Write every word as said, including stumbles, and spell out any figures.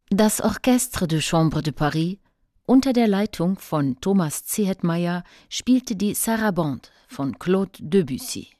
Das Orchestre de Chambre de Paris unter der Leitung von Thomas Zietmeier spielte die Sarabande von Claude Debussy.